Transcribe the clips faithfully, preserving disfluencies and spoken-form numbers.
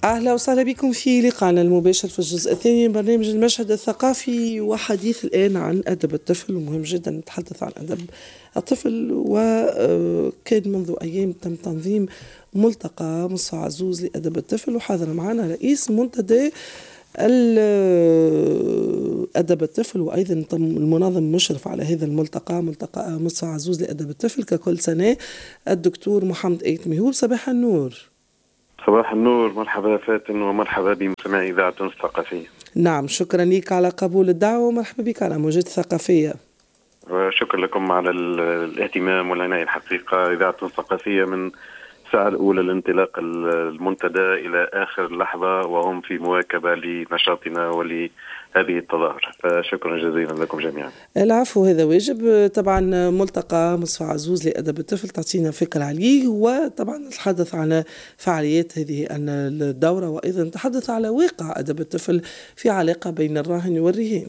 أهلا وسهلا بكم في لقاءنا المباشر في الجزء الثاني من برنامج المشهد الثقافي، وحديث الآن عن أدب الطفل. ومهم جدا نتحدث عن أدب الطفل، وكان منذ أيام تم تنظيم ملتقى مصطفى عزوز لأدب الطفل، وحاضر معنا رئيس منتدى أدب الطفل، وأيضا المنظم مشرف على هذا الملتقى، ملتقى مصطفى عزوز لأدب الطفل ككل سنة، الدكتور محمد أيت ميهوب. صباح النور. صباح النور، مرحبا فاتن ومرحبا بمستمعي إذاعة تونس الثقافية. نعم، شكرا لك على قبول الدعوة، ومرحبا بك على موجات الثقافية. وشكرا لكم على الاهتمام والعناية. الحقيقة إذاعة تونس الثقافية من الساعة الأولى لانطلاق المنتدى إلى آخر لحظة وهم في مواكبة لنشاطنا ولهذه التظاهرة، فشكرا جزيلا لكم جميعا. العفو، هذا واجب. طبعا ملتقى مصطفى عزوز لأدب الطفل تعطينا فكرة عليه، وطبعا نتحدث عن فعاليات هذه الدورة، وأيضا نتحدث على واقع أدب الطفل في علاقة بين الراهن والرهين.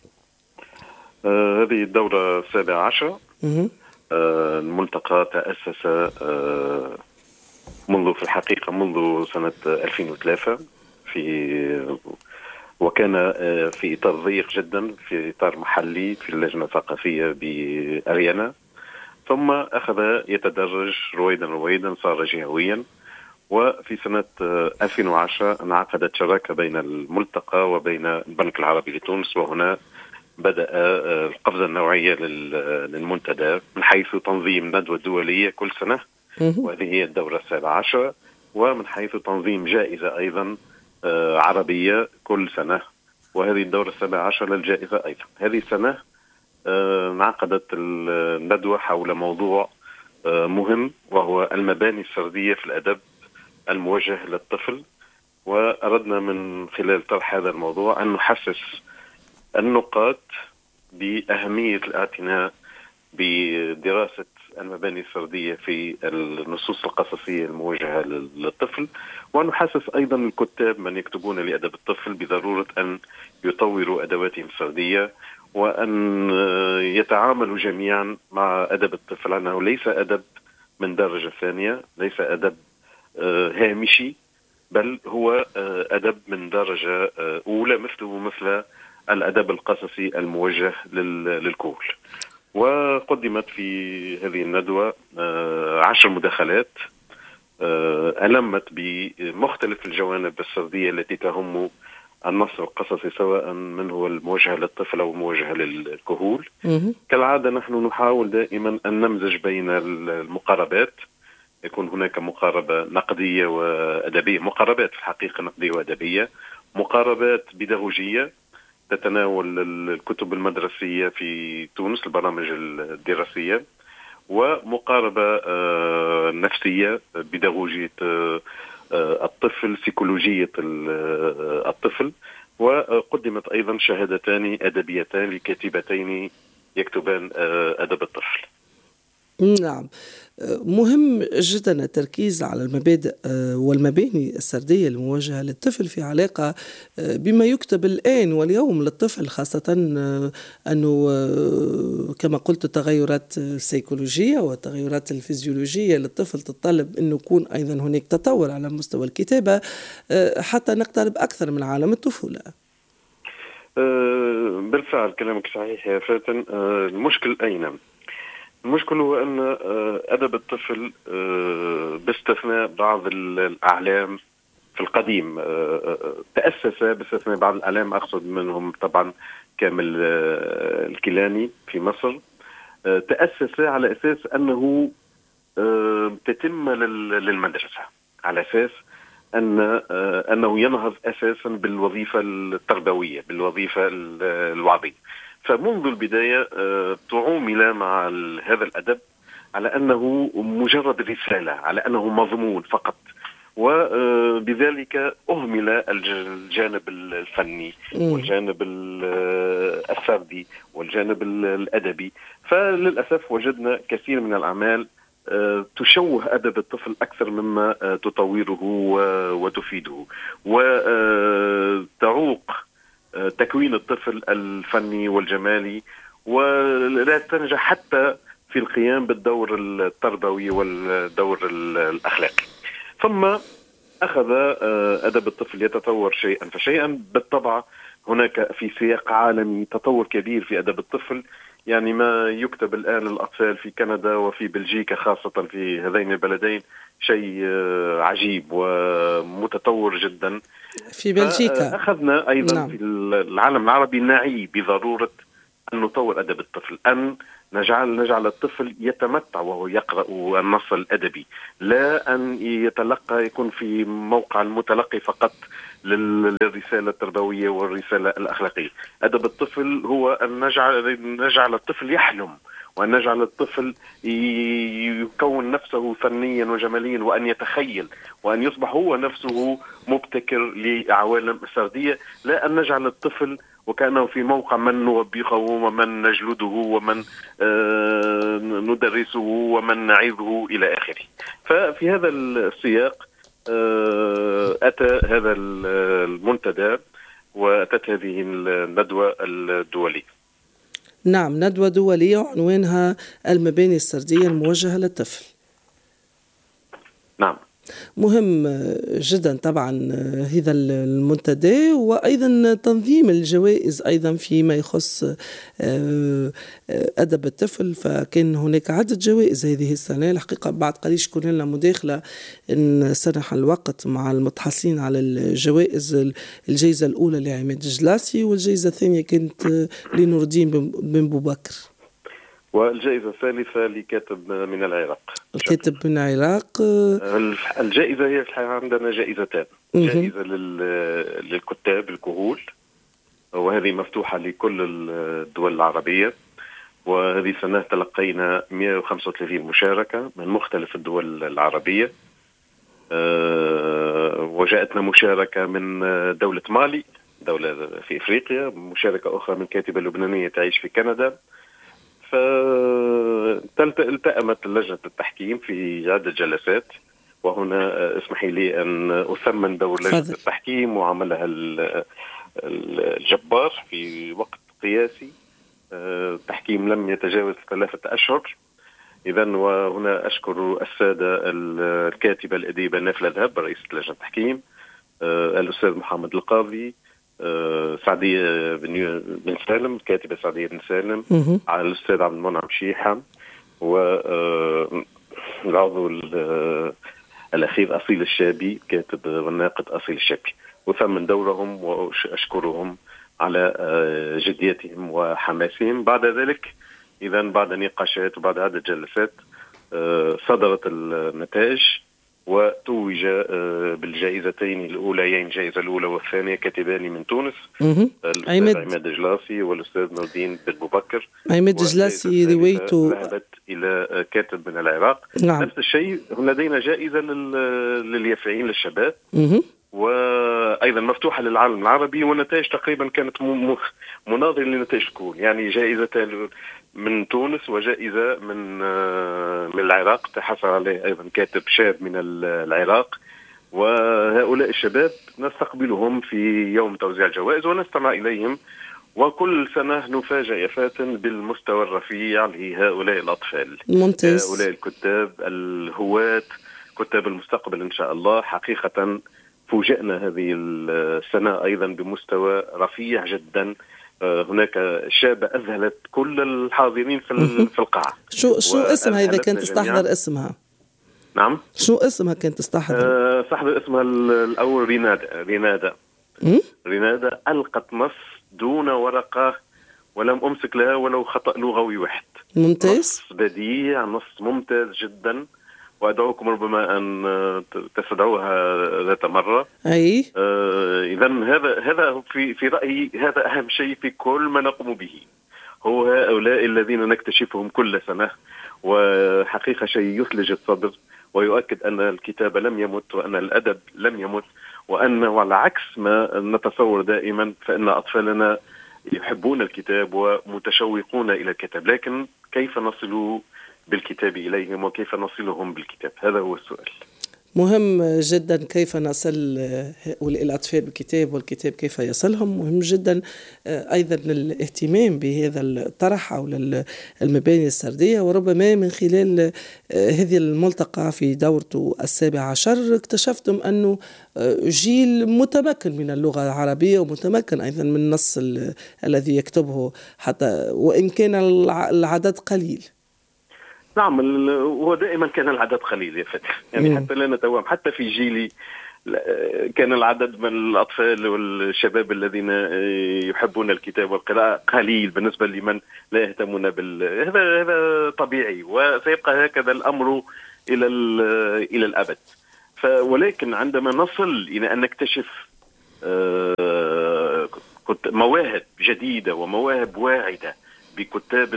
آه هذه الدورة السابعة عشر. آه الملتقى تأسس آه منذ في الحقيقة منذ سنة ألفين وثلاثة، في وكان في إطار ضيق جدا، في إطار محلي في اللجنة الثقافية بأريانا، ثم أخذ يتدرج رويدا رويدا، صار جهويا. وفي سنة ألفين وعشرة انعقدت شراكة بين الملتقى وبين البنك العربي لتونس، وهنا بدأ القفزة النوعية للمنتدى من حيث تنظيم ندوة دولية كل سنة، وهذه هي الدورة السابعة عشر، ومن حيث تنظيم جائزة أيضا عربية كل سنة، وهذه الدورة السابعة عشر للجائزة أيضا. هذه السنة انعقدت الندوة حول موضوع مهم، وهو المباني السردية في الأدب الموجه للطفل. وأردنا من خلال طرح هذا الموضوع أن نحسس النقاد بأهمية الاعتناء بدراسة المباني السردية في النصوص القصصية الموجهة للطفل، ونحسس أيضا الكتاب من يكتبون لأدب الطفل بضرورة أن يطوروا أدواتهم السردية، وأن يتعاملوا جميعا مع أدب الطفل أنه ليس أدب من درجة ثانية، ليس أدب هامشي، بل هو أدب من درجة أولى، مثله مثل الأدب القصصي الموجه للكل. وقدمت في هذه الندوة عشر مداخلات ألمت بمختلف الجوانب السردية التي تهم النص القصصي، سواء من هو الموجه للطفل أو الموجه للكهول. كالعادة نحن نحاول دائما أن نمزج بين المقاربات، يكون هناك مقاربة نقدية وأدبية، مقاربات في الحقيقة نقدية وأدبية، مقاربات بيداغوجية تتناول الكتب المدرسية في تونس، البرامج الدراسية، ومقاربة نفسية بيداغوجية الطفل، سيكولوجية الطفل. وقدمت أيضا شهادتان أدبيتان لكاتبتين يكتبان أدب الطفل. نعم، مهم جدا التركيز على المبادئ والمباني السردية الموجهة للطفل في علاقة بما يكتب الآن واليوم للطفل، خاصة أنه كما قلت التغيرات السيكولوجية والتغيرات الفيزيولوجية للطفل تتطلب أنه يكون أيضا هناك تطور على مستوى الكتابة حتى نقترب أكثر من عالم الطفولة. بالفعل كلامك صحيح يا فاتن. المشكل أين؟ المشكل هو أن أدب الطفل باستثناء بعض الأعلام في القديم تأسس، باستثناء بعض الأعلام أقصد منهم طبعا كامل الكيلاني في مصر، تأسس على أساس أنه تتم للمدرسة، على أساس أن أنه ينهض أساسا بالوظيفة التربوية، بالوظيفة الوعظية. فمنذ البداية تعامل مع هذا الأدب على أنه مجرد رسالة، على أنه مضمون فقط، وبذلك أهمل الجانب الفني والجانب السردي والجانب الأدبي. فللأسف وجدنا كثير من الأعمال تشوه أدب الطفل أكثر مما تطوره وتفيده، وتعوق تكوين الطفل الفني والجمالي، ولا تنجح حتى في القيام بالدور التربوي والدور الأخلاقي. ثم أخذ أدب الطفل يتطور شيئا فشيئا. بالطبع هناك في سياق عالمي تطور كبير في أدب الطفل، يعني ما يكتب الآن للأطفال في كندا وفي بلجيكا خاصة في هذين البلدين شيء عجيب ومتطور جدا. في بلجيكا أخذنا أيضا نعم. في العالم العربي نعي بضرورة أن نطور أدب الطفل، أن نجعل نجعل الطفل يتمتع وهو يقرأ النص الأدبي، لا أن يتلقى يكون في موقع المتلقي فقط للرسالة التربوية والرسالة الأخلاقية. أدب الطفل هو أن نجعل نجعل الطفل يحلم، وأن نجعل الطفل يكون نفسه فنيا وجماليا، وأن يتخيل، وأن يصبح هو نفسه مبتكر لعوالم سردية، لا أن نجعل الطفل وكأنه في موقع من نوبخه ومن نجلده ومن آه ندرسه ومن نعظه إلى آخره. ففي هذا السياق آه أتى هذا المنتدى وأتت هذه الندوة الدولية. نعم، ندوة دولية عنوانها المباني السردية الموجهة للطفل. نعم، مهم جدا طبعا هذا المنتدى، وأيضا تنظيم الجوائز أيضا فيما يخص أدب الطفل. فكان هناك عدة جوائز هذه السنة الحقيقة. بعد قليل شكون لنا مداخلة نسرح الوقت مع المتحصلين على الجوائز. الجائزة الأولى لعماد جلاسي، والجائزة الثانية كانت لنور الدين بن بوبكر، والجائزة الثالثة لكاتب من العراق. الكاتب من العراق. الجائزة هي عندنا جائزتان، جائزة للكتاب الكهول، وهذه مفتوحة لكل الدول العربية، وهذه السنة تلقينا مئة وخمسة وثلاثين مشاركة من مختلف الدول العربية. وجاءتنا مشاركة من دولة مالي، دولة في إفريقيا، مشاركة أخرى من كاتبة لبنانية تعيش في كندا. فالتأمت لجنة التحكيم في عدة جلسات، وهنا اسمحي لي أن أثمن دور لجنة فضل. التحكيم وعملها الجبار في وقت قياسي. التحكيم لم يتجاوز ثلاثة أشهر. إذن وهنا أشكر السادة الكاتبة الأديبة نافلة ذهب رئيسة لجنة التحكيم، الأستاذ محمد القاضي، سعدية بن سالم، كاتبة سعدية بن سالم، على الأستاذ عبد المنعم شيحة، والعضو الأخير أصيل الشابي، كاتب والناقد أصيل الشابي. وثمن دورهم وأشكرهم على جديتهم وحماسهم. بعد ذلك إذا بعد نقاشات وبعد عدة جلسات صدرت النتائج، وتوج بالجائزتين الأوليين، الجائزة الأولى والثانية كاتبان من تونس، الأستاذ عماد, عماد جلاسي والأستاذ نور الدين بن بوبكر. عماد جلاسي روايته ذهبت إلى كاتب من العراق. نعم. نفس الشيء لدينا جائزة لليافعين للشباب، وأيضا مفتوحة للعالم العربي، والنتائج تقريبا كانت مناظرة لنتائج كون، يعني جائزة من تونس وجائزة من من العراق تحصل عليه أيضا كاتب شاب من العراق. وهؤلاء الشباب نستقبلهم في يوم توزيع الجوائز ونستمع إليهم، وكل سنة نفاجأ يا فاتن بالمستوى الرفيع لهؤلاء الأطفال. ممتاز. هؤلاء الكتاب الهواة، كتاب المستقبل إن شاء الله. حقيقة فوجئنا هذه السنة أيضا بمستوى رفيع جدا. هناك شابة أذهلت كل الحاضرين في في القاعة. شو شو اسمها إذا كنت تستحضر اسمها؟ نعم، شو اسمها كنت تستحضر؟ أه استحضر اسمها الأول رينادا. رينادا رينادا ألقت نص دون ورقة ولم أمسك لها ولو خطأ لغوي واحد. ممتاز. نص بديع، نص ممتاز جدا، وأدعوكم ربما أن تستدعوها ذات مرة. أي آه إذن هذا هذا في في رأيي هذا أهم شيء في كل ما نقوم به، هو هؤلاء الذين نكتشفهم كل سنة. وحقيقة شيء يثلج الصدر ويؤكد أن الكتاب لم يمت، وأن الأدب لم يمت، وأنه على عكس ما نتصور دائما فإن أطفالنا يحبون الكتاب ومتشوقون إلى الكتاب، لكن كيف نصل بالكتاب إليهم وكيف نصلهم بالكتاب؟ هذا هو السؤال. مهم جدا كيف نصل هؤلاء الأطفال بالكتاب والكتاب كيف يصلهم. مهم جدا أيضا الاهتمام بهذا الطرح أو المباني السردية، وربما من خلال هذه الملتقى في دورته السابع عشر اكتشفتم أنه جيل متمكن من اللغة العربية ومتمكن أيضا من النص الذي يكتبه حتى وإن كان العدد قليل. نعم، هو دائما كان العدد قليل يا فتح، يعني مم. حتى لا نتوهم، حتى في جيلي كان العدد من الأطفال والشباب الذين يحبون الكتاب والقراءة قليل بالنسبة لمن لا يهتمون بال هذا هذا طبيعي وسيبقى هكذا الأمر إلى إلى الأبد. ولكن عندما نصل إلى أن نكتشف مواهب جديدة ومواهب واعدة بكتاب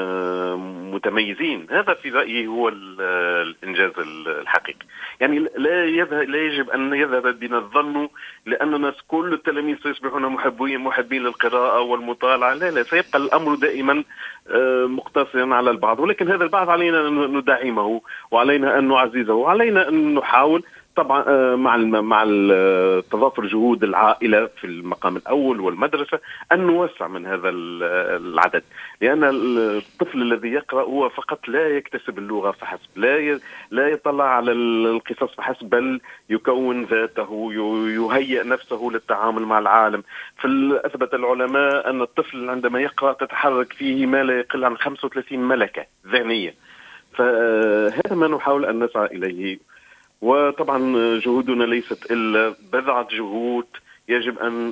متميزين، هذا في رأيي هو الإنجاز الحقيقي. يعني لا يذهب لا يجب أن يذهب بنا الظن لأننا كل التلاميذ سيصبحون محبين محبين للقراءة والمطالعة، لا لا، سيبقى الأمر دائما مقتصرا على البعض، ولكن هذا البعض علينا أن ندعمه وعلينا أن نعززه وعلينا أن نحاول طبعا مع مع تضافر جهود العائلة في المقام الأول والمدرسة أن نوسع من هذا العدد، لأن الطفل الذي يقرأ هو فقط لا يكتسب اللغة فحسب، لا لا يطلع على القصص فحسب، بل يكون ذاته، يهيئ نفسه للتعامل مع العالم. فأثبت العلماء أن الطفل عندما يقرأ تتحرك فيه ما لا يقل عن خمسة وثلاثين ملكة ذهنية، فهذا ما نحاول أن نسعى إليه. وطبعا جهودنا ليست إلا بضعة جهود يجب أن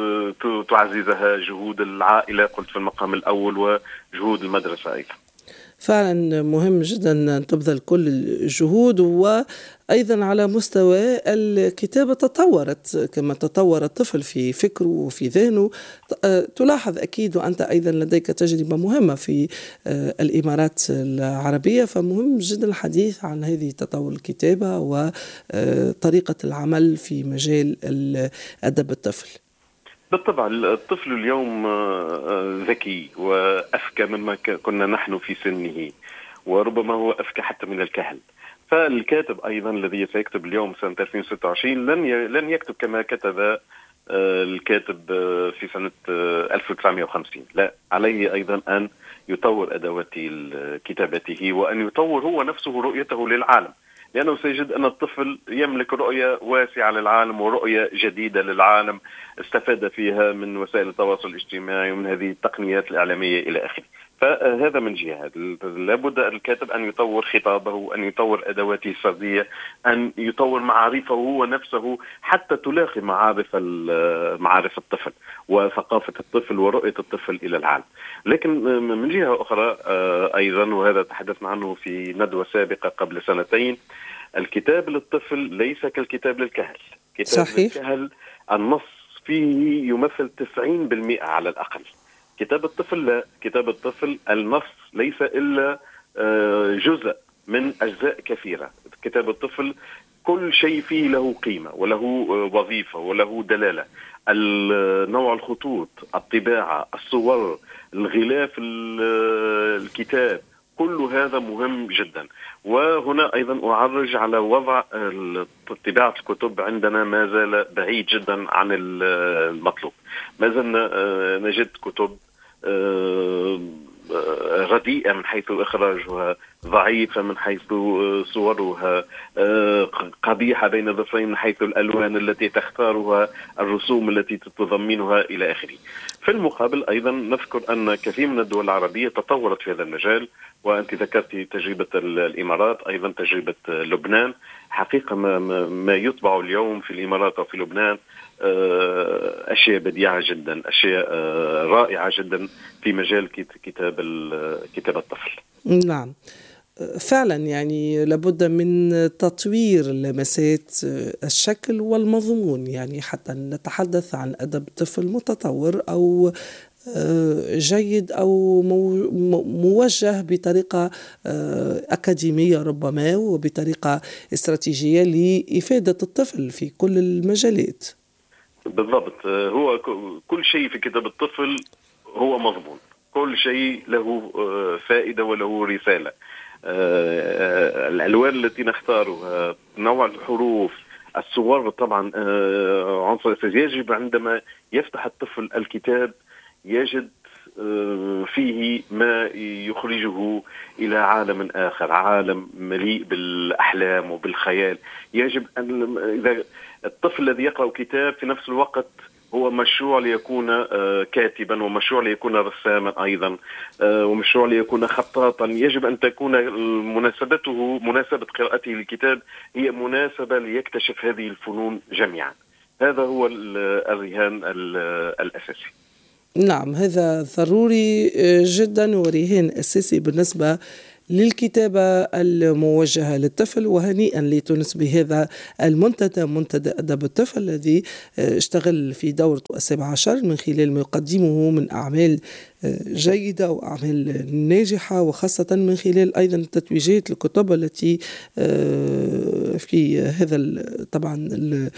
تعززها جهود العائلة قلت في المقام الأول وجهود المدرسة أيضا. فعلا مهم جدا أن تبذل كل الجهود، وأيضا على مستوى الكتابة تطورت كما تطور الطفل في فكره وفي ذهنه. تلاحظ أكيد وأنت أيضا لديك تجربة مهمة في الإمارات العربية، فمهم جدا الحديث عن هذه تطور الكتابة وطريقة العمل في مجال أدب الطفل. بالطبع الطفل اليوم ذكي وأذكى مما كنا نحن في سنه، وربما هو أذكى حتى من الكهل. فالكاتب أيضا الذي سيكتب اليوم سنة ألفين وستة وعشرين لن لن يكتب كما كتب الكاتب في سنة ألف وتسعمائة وخمسين، لا، عليه أيضا أن يطور أدوات كتابته وأن يطور هو نفسه رؤيته للعالم، لأنه سيجد أن الطفل يملك رؤية واسعة للعالم ورؤية جديدة للعالم استفاد فيها من وسائل التواصل الاجتماعي ومن هذه التقنيات الإعلامية إلى آخره. فهذا من جهة لابد الكاتب أن يطور خطابه، أن يطور أدواته السردية، أن يطور معارفه هو نفسه حتى تلاقي معارف معارف الطفل وثقافة الطفل ورؤية الطفل إلى العالم. لكن من جهة أخرى أيضا، وهذا تحدثنا عنه في ندوة سابقة قبل سنتين، الكتاب للطفل ليس كالكتاب للكهل. كتاب صحيح. للكهل النص فيه يمثل تسعين بالمئة على الأقل. كتاب الطفل لا، كتاب الطفل النص ليس إلا جزء من أجزاء كثيرة. كتاب الطفل كل شيء فيه له قيمة وله وظيفة وله دلالة، نوع الخطوط، الطباعة، الصور، الغلاف الكتاب، كل هذا مهم جدا. وهنا أيضا أعرج على وضع طباعة الكتب عندنا ما زال بعيد جدا عن المطلوب، ما زلنا نجد كتب رديئة من حيث إخراجها، ضعيفة من حيث صورها، قبيحة بين ظفرين من حيث الألوان التي تختارها، الرسوم التي تتضمنها إلى آخره. في المقابل أيضا نذكر أن كثير من الدول العربية تطورت في هذا المجال، وأنت ذكرت تجربة الإمارات، أيضا تجربة لبنان. حقيقة ما, ما يطبع اليوم في الإمارات وفي لبنان أشياء بديعة جدا، أشياء رائعة جدا في مجال كتاب كتاب الطفل. نعم فعلا، يعني لابد من تطوير لمسات الشكل والمضمون، يعني حتى نتحدث عن أدب طفل متطور أو جيد أو موجه بطريقة أكاديمية ربما وبطريقة استراتيجية لإفادة الطفل في كل المجالات. بالضبط، هو كل شيء في كتاب الطفل هو مضمون، كل شيء له فائدة وله رسالة. الألوان التي نختارها، نوع الحروف، الصور. طبعا عنصر أساسي. يجب عندما يفتح الطفل الكتاب يجد فيه ما يخرجه إلى عالم آخر، عالم مليء بالأحلام وبالخيال. يجب أن إذا الطفل الذي يقرأ كتاب في نفس الوقت هو مشروع ليكون كاتبا، ومشروع ليكون رساما أيضا، ومشروع ليكون خطاطا. يجب أن تكون مناسبته مناسبة قراءته للكتاب هي مناسبة ليكتشف هذه الفنون جميعا. هذا هو الرهان الأساسي. نعم، هذا ضروري جدا ورهان أساسي بالنسبة للكتابة الموجهة للطفل. وهنيئا لتونس بهذا المنتدى، منتدى أدب الطفل الذي اشتغل في دورة السابع عشر من خلال ما يقدمه من أعمال جيدة وأعمال ناجحة، وخاصة من خلال أيضا تتويجات الكتب التي في هذا طبعا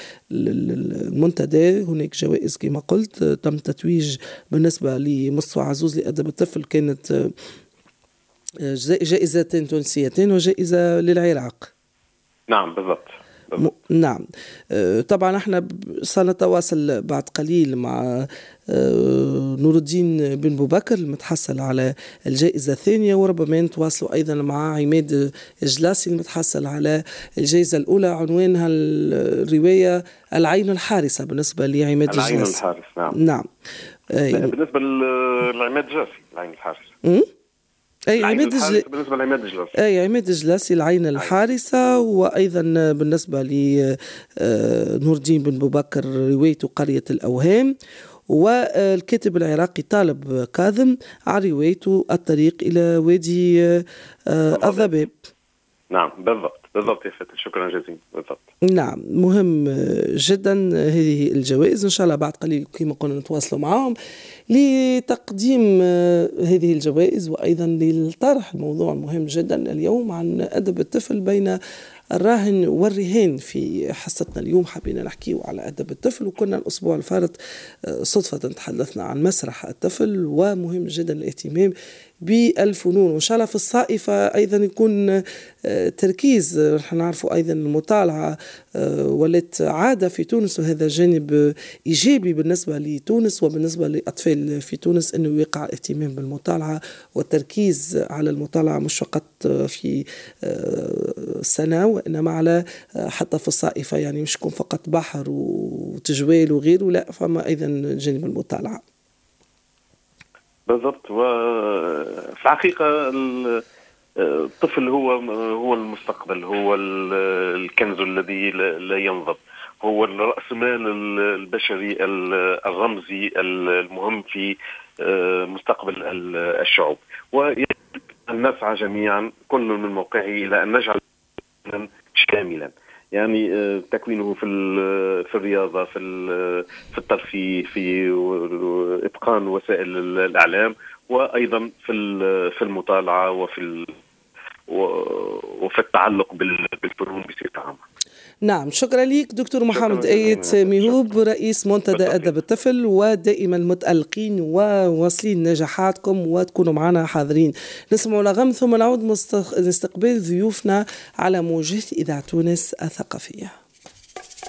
المنتدى. هناك جوائز كما قلت تم تتويج بالنسبة لمصطفى عزوز لأدب الطفل، كانت جائزتين تونسيتين وجائزة للعراق. نعم بالضبط. م... نعم. طبعا احنا سنتواصل بعد قليل مع نور الدين بن بوبكر المتحصل على الجائزة الثانية، وربما نتواصلوا أيضا مع عماد الجلاسي المتحصل على الجائزة الأولى، عنوانها الرواية العين الحارسة بالنسبة لعماد الجلاسي. العين الحارس. نعم. نعم. بالنسبة لعماد الجلاسي العين الحارسة. م? أي عماد الجلاسي بالنسبة لعماد الجلاسي. أي عماد الجلاسي العين الحارسة. وأيضا بالنسبة لنور الدين بن بوبكر روايته قرية الأوهام. والكاتب العراقي طالب كاظم عن روايته الطريق إلى وادي الضباب. نعم بالضبط بالضبط يا فتى، شكرا جزيلا. بالضبط. نعم، مهم جدا هذه الجوائز. إن شاء الله بعد قليل كما قلنا نتواصلوا معهم لتقديم هذه الجوائز، وأيضا للطرح الموضوع المهم جدا اليوم عن أدب الطفل بين الراهن والرهان. في حصتنا اليوم حبينا نحكيه على أدب الطفل، وكنا الأسبوع الفارط صدفة تحدثنا عن مسرح الطفل، ومهم جدا الاهتمام بالفنون. وإن شاء الله في الصائفة أيضا يكون تركيز. نحن نعرفوا أيضا المطالعة ولت عادة في تونس، وهذا جانب إيجابي بالنسبة لتونس وبالنسبة للأطفال في تونس، أنه يقع اهتمام بالمطالعة والتركيز على المطالعة، مش فقط في السنة وإنما على حتى في الصائفة. يعني مش يكون فقط بحر وتجوال وغيره، لا، فما أيضا جانب المطالعة. بالضبط. وفي الحقيقة الطفل هو هو المستقبل، هو الكنز الذي لا ينضب، هو الرأس مال البشري الرمزي المهم في مستقبل الشعوب. ويجب أن نسعى جميعا كل من موقعه إلى أن نجعل شاملا، يعني تكوينه في في الرياضة، في في الترفيه، في إتقان وسائل الإعلام، وأيضا في في المطالعة وفي وفي التعلق بالفنون بصفة عامة. نعم، شكرا لك دكتور محمد آيت ميهوب، رئيس منتدى أدب الطفل، ودائما متألقين وواصلين نجاحاتكم وتكونوا معنا حاضرين. نسمع لغم ثم نعود نستقبل ضيوفنا على موجة إذاعة تونس الثقافية.